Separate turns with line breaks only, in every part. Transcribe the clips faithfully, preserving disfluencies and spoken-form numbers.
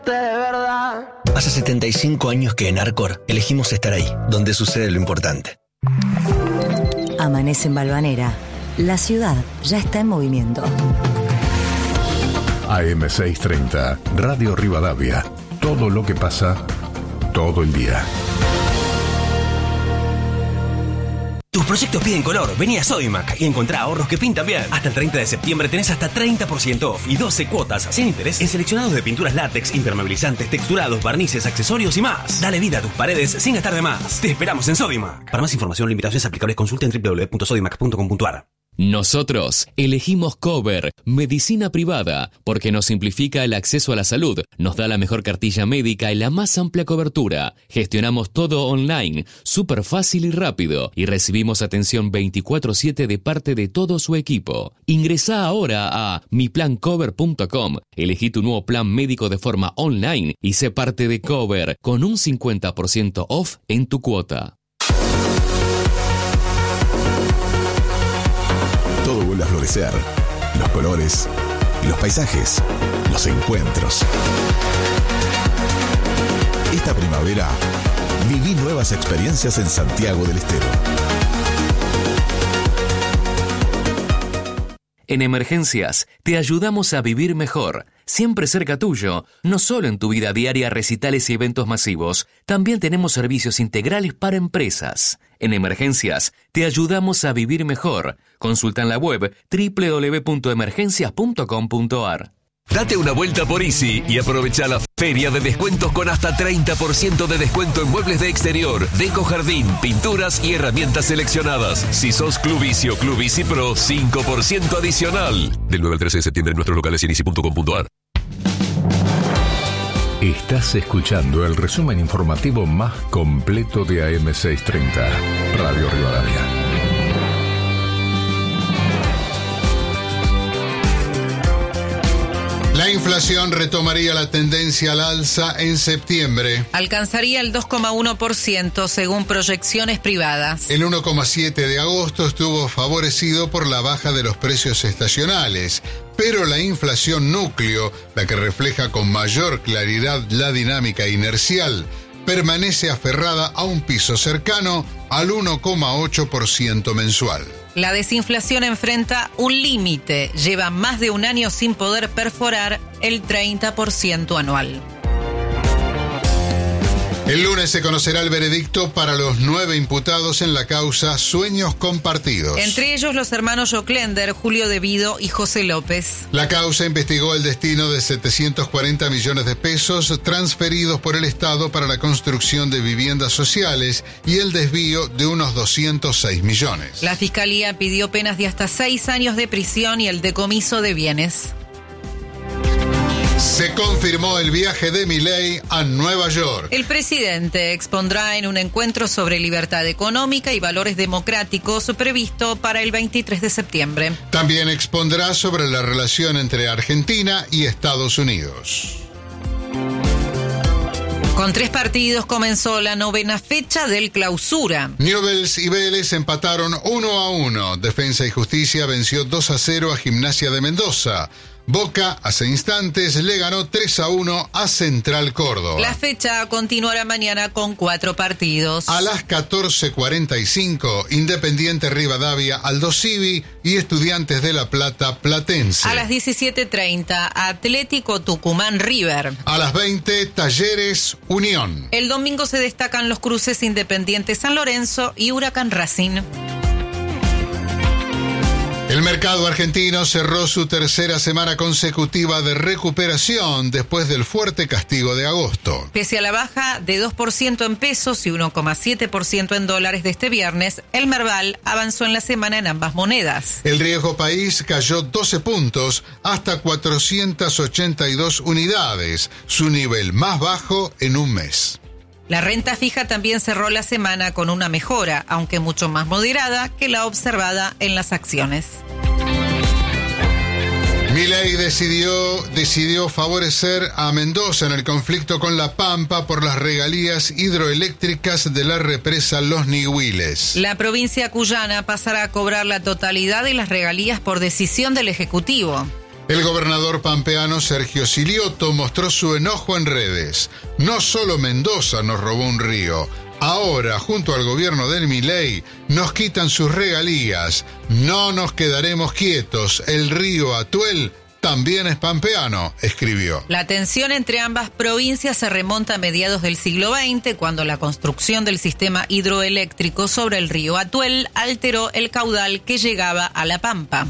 de verdad.
Hace setenta y cinco años que en Arcor elegimos estar ahí, donde sucede lo importante.
Amanece en Balvanera. La ciudad ya está en movimiento.
A M seiscientos treinta, Radio Rivadavia. Todo lo que pasa, todo el día.
Tus proyectos piden color. Vení a Sodimac y encontrá ahorros que pintan bien. Hasta el treinta de septiembre tenés hasta treinta por ciento off y doce cuotas sin interés en seleccionados de pinturas látex, impermeabilizantes, texturados, barnices, accesorios y más. Dale vida a tus paredes sin gastar de más. Te esperamos en Sodimac. Para más información, limitaciones aplicables, consulta en doble u doble u doble u punto sodimac punto com punto a r.
Nosotros elegimos Cover, medicina privada, porque nos simplifica el acceso a la salud, nos da la mejor cartilla médica y la más amplia cobertura. Gestionamos todo online, súper fácil y rápido, y recibimos atención veinticuatro siete de parte de todo su equipo. Ingresá ahora a mi plan cover punto com, elegí tu nuevo plan médico de forma online y sé parte de Cover, con un cincuenta por ciento off en tu cuota.
Todo vuelve a florecer. Los colores, los paisajes, los encuentros. Esta primavera, viví nuevas experiencias en Santiago del Estero.
En Emergencias, te ayudamos a vivir mejor, siempre cerca tuyo, no solo en tu vida diaria, recitales y eventos masivos, también tenemos servicios integrales para empresas. En Emergencias, te ayudamos a vivir mejor. Consulta en la web doble u doble u doble u punto emergencias punto com punto a r.
Date una vuelta por Easy y aprovecha la feria de descuentos con hasta treinta por ciento de descuento en muebles de exterior, deco jardín, pinturas y herramientas seleccionadas. Si sos Club Easy o Club Easy Pro, cinco por ciento adicional. Del nueve al trece de septiembre en nuestros locales y en easy punto com punto a r.
Estás escuchando el resumen informativo más completo de A M seiscientos treinta, Radio Rivadavia.
La inflación retomaría la tendencia al alza en septiembre.
Alcanzaría el dos coma uno por ciento según proyecciones privadas.
El uno coma siete de agosto estuvo favorecido por la baja de los precios estacionales, pero la inflación núcleo, la que refleja con mayor claridad la dinámica inercial, permanece aferrada a un piso cercano al uno coma ocho por ciento mensual.
La desinflación enfrenta un límite. Lleva más de un año sin poder perforar el treinta por ciento anual.
El lunes se conocerá el veredicto para los nueve imputados en la causa Sueños Compartidos.
Entre ellos los hermanos Joclender, Julio De Vido y José López.
La causa investigó el destino de setecientos cuarenta millones de pesos transferidos por el Estado para la construcción de viviendas sociales y el desvío de unos doscientos seis millones.
La Fiscalía pidió penas de hasta seis años de prisión y el decomiso de bienes.
Se confirmó el viaje de Milei a Nueva York.
El presidente expondrá en un encuentro sobre libertad económica y valores democráticos previsto para el veintitrés de septiembre.
También expondrá sobre la relación entre Argentina y Estados Unidos.
Con tres partidos comenzó la novena fecha del Clausura.
Newell's y Vélez empataron uno a uno. Defensa y Justicia venció dos a cero a Gimnasia de Mendoza. Boca, hace instantes, le ganó tres a uno a Central Córdoba.
La fecha continuará mañana con cuatro partidos.
A las catorce cuarenta y cinco, Independiente Rivadavia, Aldo Civi y Estudiantes de La Plata, Platense.
A las diecisiete treinta, Atlético Tucumán River.
A las veinte, Talleres Unión.
El domingo se destacan los cruces Independiente San Lorenzo y Huracán Racing.
El mercado argentino cerró su tercera semana consecutiva de recuperación después del fuerte castigo de agosto.
Pese a la baja de dos por ciento en pesos y uno coma siete por ciento en dólares de este viernes, el Merval avanzó en la semana en ambas monedas.
El riesgo país cayó doce puntos hasta cuatrocientas ochenta y dos unidades, su nivel más bajo en un mes.
La renta fija también cerró la semana con una mejora, aunque mucho más moderada que la observada en las acciones.
Milei decidió, decidió favorecer a Mendoza en el conflicto con La Pampa por las regalías hidroeléctricas de la represa Los Nihuiles.
La provincia cuyana pasará a cobrar la totalidad de las regalías por decisión del Ejecutivo.
El gobernador pampeano Sergio Silioto mostró su enojo en redes. No solo Mendoza nos robó un río. Ahora, junto al gobierno del Milei, nos quitan sus regalías. No nos quedaremos quietos. El río Atuel también es pampeano, escribió.
La tensión entre ambas provincias se remonta a mediados del siglo veinte, cuando la construcción del sistema hidroeléctrico sobre el río Atuel alteró el caudal que llegaba a la Pampa.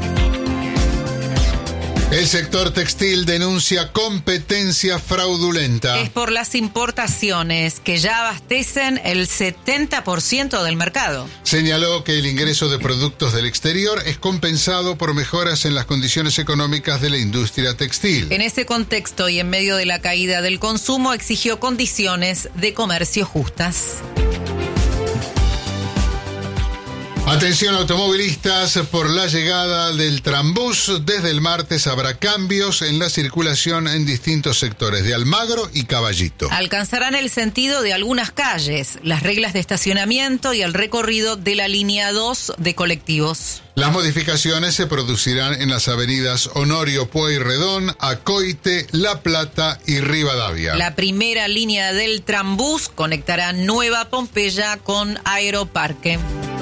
El sector textil denuncia competencia fraudulenta.
Es por las importaciones, que ya abastecen el setenta por ciento del mercado.
Señaló que el ingreso de productos del exterior es compensado por mejoras en las condiciones económicas de la industria textil.
En ese contexto y en medio de la caída del consumo, exigió condiciones de comercio justas.
Atención automovilistas, por la llegada del Trambús, desde el martes habrá cambios en la circulación en distintos sectores de Almagro y Caballito.
Alcanzarán el sentido de algunas calles, las reglas de estacionamiento y el recorrido de la línea dos de colectivos.
Las modificaciones se producirán en las avenidas Honorio Pueyrredón, Acoite, La Plata y Rivadavia.
La primera línea del Trambús conectará Nueva Pompeya con Aeroparque.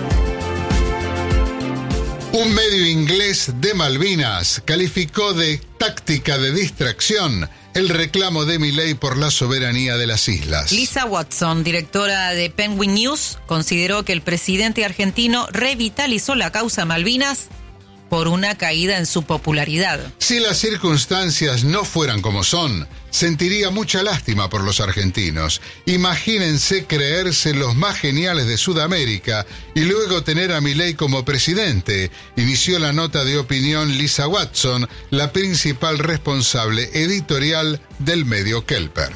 Un medio inglés de Malvinas calificó de táctica de distracción el reclamo de Milei por la soberanía de las islas.
Lisa Watson, directora de Penguin News, consideró que el presidente argentino revitalizó la causa Malvinas por una caída en su popularidad.
Si las circunstancias no fueran como son, sentiría mucha lástima por los argentinos. Imagínense creerse los más geniales de Sudamérica y luego tener a Milei como presidente. Inició la nota de opinión Lisa Watson, la principal responsable editorial del medio Kelper.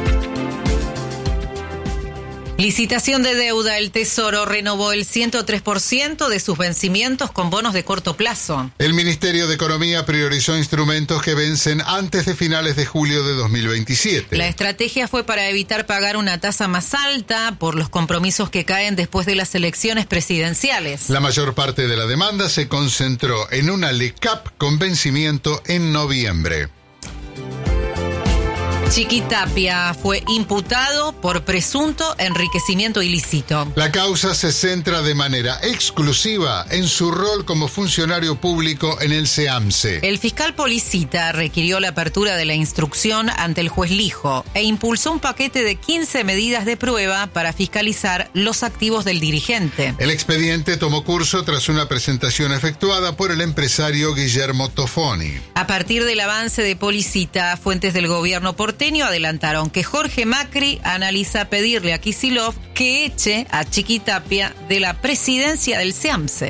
Licitación de deuda. El Tesoro renovó el ciento tres por ciento de sus vencimientos con bonos de corto plazo.
El Ministerio de Economía priorizó instrumentos que vencen antes de finales de julio de dos mil veintisiete.
La estrategia fue para evitar pagar una tasa más alta por los compromisos que caen después de las elecciones presidenciales.
La mayor parte de la demanda se concentró en una LECAP con vencimiento en noviembre.
Chiquitapia fue imputado por presunto enriquecimiento ilícito.
La causa se centra de manera exclusiva en su rol como funcionario público en el SEAMSE.
El fiscal Policita requirió la apertura de la instrucción ante el juez Lijo e impulsó un paquete de quince medidas de prueba para fiscalizar los activos del dirigente.
El expediente tomó curso tras una presentación efectuada por el empresario Guillermo Tofoni.
A partir del avance de Policita, fuentes del gobierno porteño adelantaron que Jorge Macri analiza pedirle a Kicillof que eche a Chiquitapia de la presidencia del SEAMSE.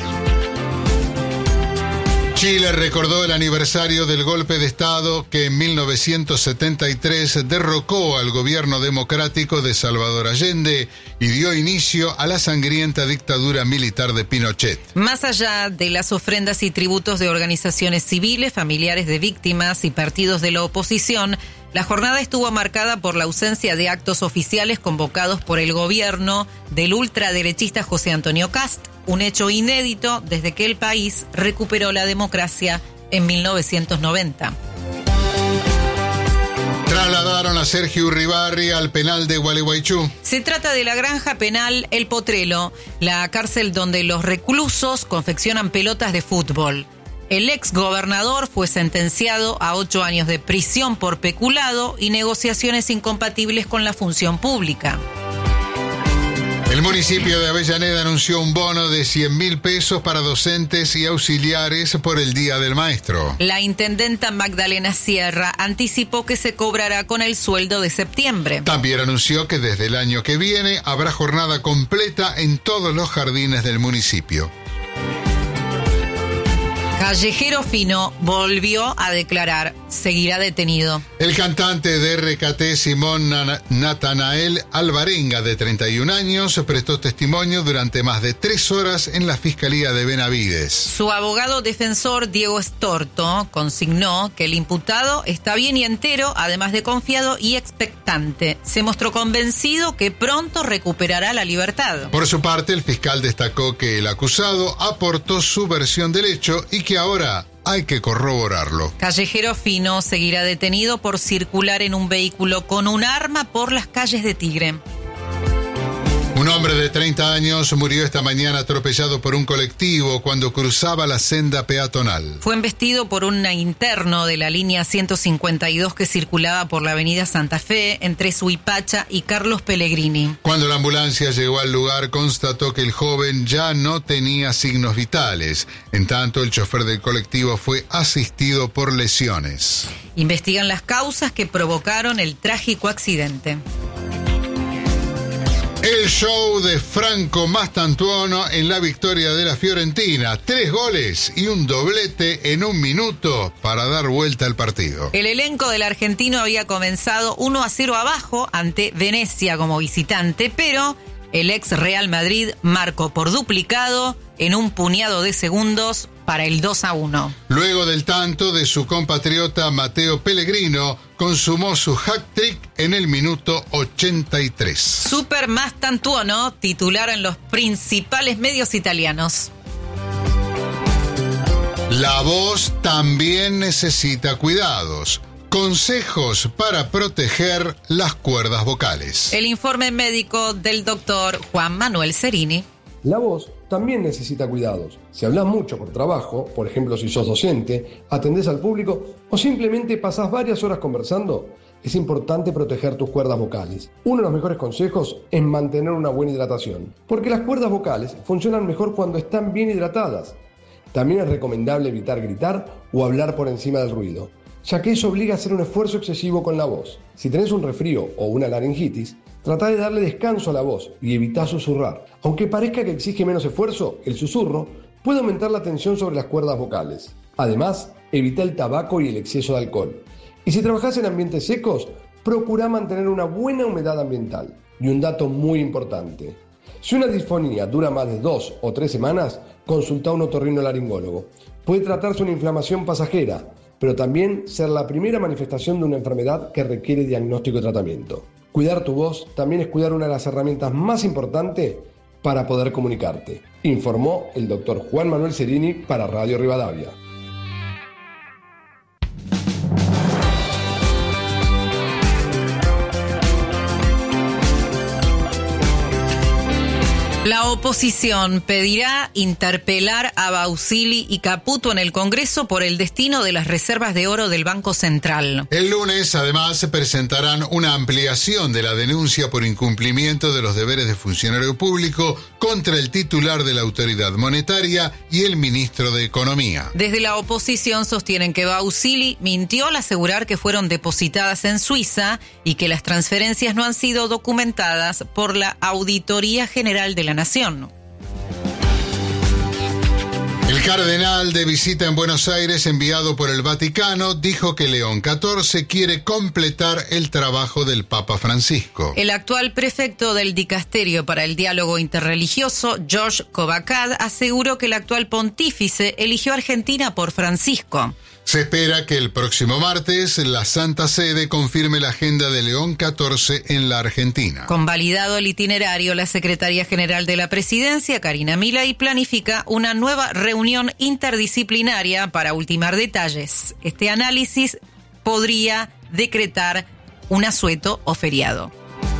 Chile recordó el aniversario del golpe de Estado que en mil novecientos setenta y tres derrocó al gobierno democrático de Salvador Allende y dio inicio a la sangrienta dictadura militar de Pinochet.
Más allá de las ofrendas y tributos de organizaciones civiles, familiares de víctimas y partidos de la oposición, la jornada estuvo marcada por la ausencia de actos oficiales convocados por el gobierno del ultraderechista José Antonio Kast, un hecho inédito desde que el país recuperó la democracia en mil novecientos noventa.
Trasladaron a Sergio Uribarri al penal de Gualeguaychú.
Se trata de la granja penal El Potrero, la cárcel donde los reclusos confeccionan pelotas de fútbol. El ex gobernador fue sentenciado a ocho años de prisión por peculado y negociaciones incompatibles con la función pública.
El municipio de Avellaneda anunció un bono de cien mil pesos para docentes y auxiliares por el Día del Maestro.
La intendenta Magdalena Sierra anticipó que se cobrará con el sueldo de septiembre.
También anunció que desde el año que viene habrá jornada completa en todos los jardines del municipio.
Callejero Fino volvió a declarar, seguirá detenido.
El cantante de R K T, Simón Natanael Alvarenga, de treinta y un años, prestó testimonio durante más de tres horas en la Fiscalía de Benavides.
Su abogado defensor, Diego Estorto, consignó que el imputado está bien y entero, además de confiado y expectante. Se mostró convencido que pronto recuperará la libertad.
Por su parte, el fiscal destacó que el acusado aportó su versión del hecho y que ahora hay que corroborarlo.
Callejero Fino seguirá detenido por circular en un vehículo con un arma por las calles de Tigre.
Un hombre de treinta años murió esta mañana atropellado por un colectivo cuando cruzaba la senda peatonal.
Fue embestido por un interno de la línea ciento cincuenta y dos que circulaba por la avenida Santa Fe entre Suipacha y Carlos Pellegrini.
Cuando la ambulancia llegó al lugar, constató que el joven ya no tenía signos vitales. En tanto, el chofer del colectivo fue asistido por lesiones.
Investigan las causas que provocaron el trágico accidente.
El show de Franco Mastantuono en la victoria de la Fiorentina. Tres goles y un doblete en un minuto para dar vuelta al partido.
El elenco del argentino había comenzado uno a cero abajo ante Venecia como visitante, pero el ex Real Madrid marcó por duplicado en un puñado de segundos para el dos a uno.
Luego del tanto de su compatriota Matteo Pellegrino, consumó su hat-trick en el minuto ochenta y tres.
Super Mastantuono, titular en los principales medios italianos.
La voz también necesita cuidados. Consejos para proteger las cuerdas vocales.
El informe médico del doctor Juan Manuel Cerini.
La voz también necesita cuidados. Si hablas mucho por trabajo, por ejemplo si sos docente, atendés al público o simplemente pasás varias horas conversando, es importante proteger tus cuerdas vocales. Uno de los mejores consejos es mantener una buena hidratación, porque las cuerdas vocales funcionan mejor cuando están bien hidratadas. También es recomendable evitar gritar o hablar por encima del ruido, ya que eso obliga a hacer un esfuerzo excesivo con la voz. Si tenés un resfrío o una laringitis, tratá de darle descanso a la voz y evitá susurrar. Aunque parezca que exige menos esfuerzo, el susurro puede aumentar la tensión sobre las cuerdas vocales. Además, evita el tabaco y el exceso de alcohol. Y si trabajás en ambientes secos, procurá mantener una buena humedad ambiental. Y un dato muy importante: si una disfonía dura más de dos o tres semanas, consultá a un otorrinolaringólogo. Puede tratarse una inflamación pasajera, pero también ser la primera manifestación de una enfermedad que requiere diagnóstico y tratamiento. Cuidar tu voz también es cuidar una de las herramientas más importantes para poder comunicarte, informó el doctor Juan Manuel Cerini para Radio Rivadavia.
La oposición pedirá interpelar a Bausili y Caputo en el Congreso por el destino de las reservas de oro del Banco Central.
El lunes, además, se presentarán una ampliación de la denuncia por incumplimiento de los deberes de funcionario público contra el titular de la autoridad monetaria y el ministro de Economía.
Desde la oposición sostienen que Bausili mintió al asegurar que fueron depositadas en Suiza y que las transferencias no han sido documentadas por la Auditoría General de la Nación.
El cardenal, de visita en Buenos Aires enviado por el Vaticano, dijo que León catorce quiere completar el trabajo del Papa Francisco.
El actual prefecto del Dicasterio para el Diálogo Interreligioso, George Covacad, aseguró que el actual pontífice eligió Argentina por Francisco.
Se espera que el próximo martes la Santa Sede confirme la agenda de León catorce en la Argentina.
Convalidado el itinerario, la Secretaría General de la Presidencia, Karina Milei, planifica una nueva reunión interdisciplinaria para ultimar detalles. Este análisis podría decretar un asueto o feriado.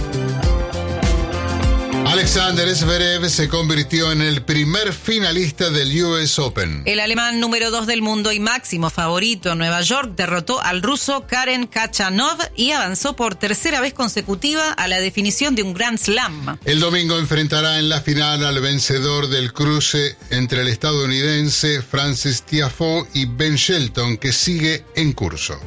Alexander Zverev se convirtió en el primer finalista del U S Open.
El alemán número dos del mundo y máximo favorito en Nueva York derrotó al ruso Karen Khachanov y avanzó por tercera vez consecutiva a la definición de un Grand Slam.
El domingo enfrentará en la final al vencedor del cruce entre el estadounidense Francis Tiafoe y Ben Shelton, que sigue en curso.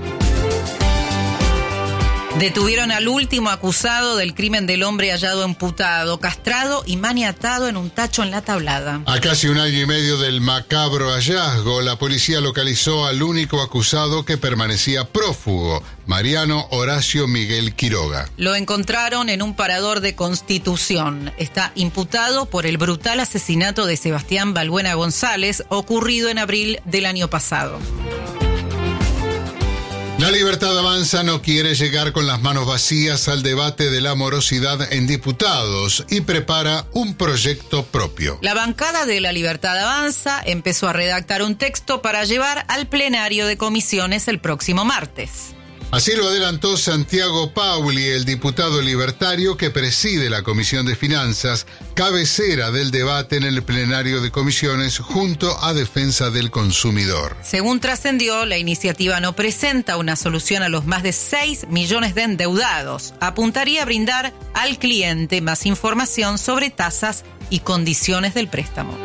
Detuvieron al último acusado del crimen del hombre hallado amputado, castrado y maniatado en un tacho en la Tablada.
A casi un año y medio del macabro hallazgo, la policía localizó al único acusado que permanecía prófugo, Mariano Horacio Miguel Quiroga.
Lo encontraron en un parador de Constitución. Está imputado por el brutal asesinato de Sebastián Balbuena González, ocurrido en abril del año pasado.
La Libertad Avanza no quiere llegar con las manos vacías al debate de la morosidad en diputados y prepara un proyecto propio.
La bancada de La Libertad Avanza empezó a redactar un texto para llevar al plenario de comisiones el próximo martes.
Así lo adelantó Santiago Pauli, el diputado libertario que preside la Comisión de Finanzas, cabecera del debate en el plenario de comisiones junto a Defensa del Consumidor.
Según trascendió, la iniciativa no presenta una solución a los más de seis millones de endeudados. Apuntaría a brindar al cliente más información sobre tasas y condiciones del préstamo.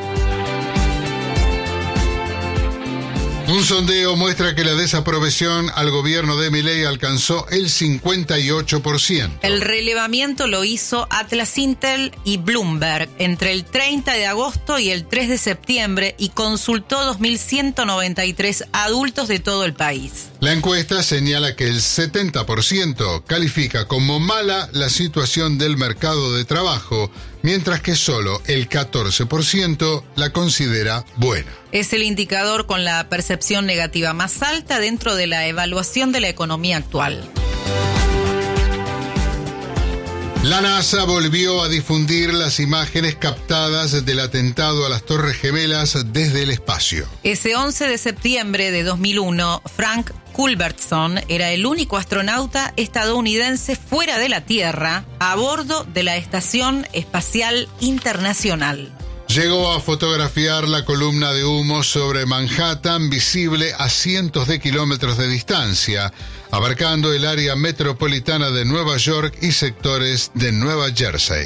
Un sondeo muestra que la desaprobación al gobierno de Milei alcanzó el cincuenta y ocho por ciento.
El relevamiento lo hizo Atlas Intel y Bloomberg entre el treinta de agosto y el tres de septiembre y consultó dos mil ciento noventa y tres adultos de todo el país.
La encuesta señala que el setenta por ciento califica como mala la situación del mercado de trabajo, mientras que solo el catorce por ciento la considera buena.
Es el indicador con la percepción negativa más alta dentro de la evaluación de la economía actual.
La NASA volvió a difundir las imágenes captadas del atentado a las Torres Gemelas desde el espacio.
Ese once de septiembre de dos mil uno, Frank Culbertson era el único astronauta estadounidense fuera de la Tierra a bordo de la Estación Espacial Internacional.
Llegó a fotografiar la columna de humo sobre Manhattan, visible a cientos de kilómetros de distancia, abarcando el área metropolitana de Nueva York y sectores de Nueva Jersey.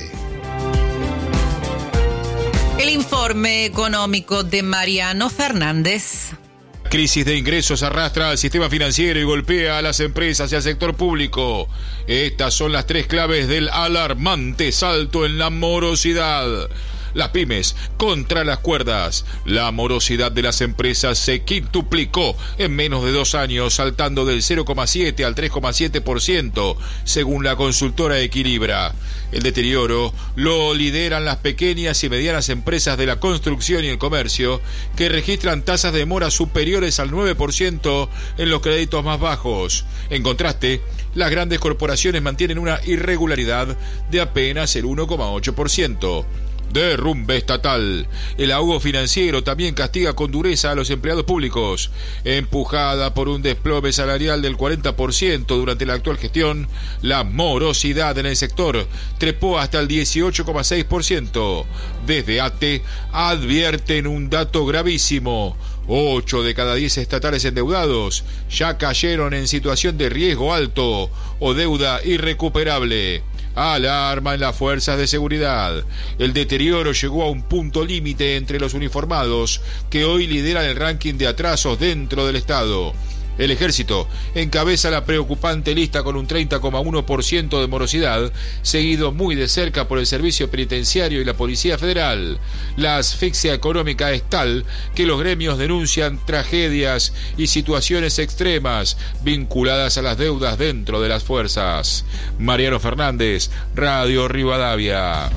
El informe económico de Mariano Fernández.
La crisis de ingresos arrastra al sistema financiero y golpea a las empresas y al sector público. Estas son las tres claves del alarmante salto en la morosidad. Las pymes contra las cuerdas. La morosidad de las empresas se quintuplicó en menos de dos años, saltando del cero coma siete al tres coma siete por ciento, según la consultora Equilibra. El deterioro lo lideran las pequeñas y medianas empresas de la construcción y el comercio, que registran tasas de mora superiores al nueve por ciento en los créditos más bajos. En contraste, las grandes corporaciones mantienen una irregularidad de apenas el uno coma ocho por ciento. Derrumbe estatal. El ahogo financiero también castiga con dureza a los empleados públicos. Empujada por un desplome salarial del cuarenta por ciento durante la actual gestión, la morosidad en el sector trepó hasta el dieciocho coma seis por ciento. Desde ATE advierten un dato gravísimo. Ocho de cada diez estatales endeudados ya cayeron en situación de riesgo alto o deuda irrecuperable. Alarma en las fuerzas de seguridad. El deterioro llegó a un punto límite entre los uniformados, que hoy lideran el ranking de atrasos dentro del Estado. El Ejército encabeza la preocupante lista con un treinta coma uno por ciento de morosidad, seguido muy de cerca por el Servicio Penitenciario y la Policía Federal. La asfixia económica es tal que los gremios denuncian tragedias y situaciones extremas vinculadas a las deudas dentro de las fuerzas. Mariano Fernández, Radio Rivadavia.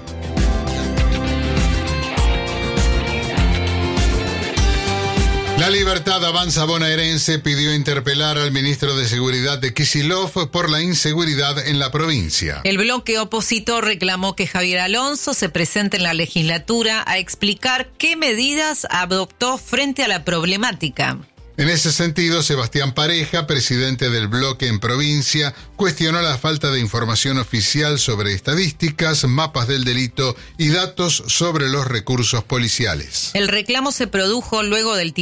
La Libertad Avanza bonaerense pidió interpelar al ministro de Seguridad de Kicillof por la inseguridad en la provincia.
El bloque opositor reclamó que Javier Alonso se presente en la legislatura a explicar qué medidas adoptó frente a la problemática.
En ese sentido, Sebastián Pareja, presidente del bloque en provincia, cuestionó la falta de información oficial sobre estadísticas, mapas del delito y datos sobre los recursos policiales.
El reclamo se produjo luego del